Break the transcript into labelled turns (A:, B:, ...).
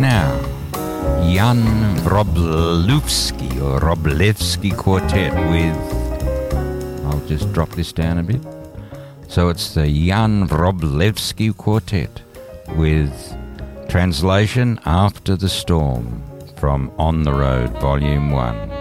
A: Now, Jan Wroblewski or Wroblewski Quartet with... I'll just drop this down a bit. So it's the Jan Wroblewski Quartet with Translation After the Storm from On the Road, Volume 1.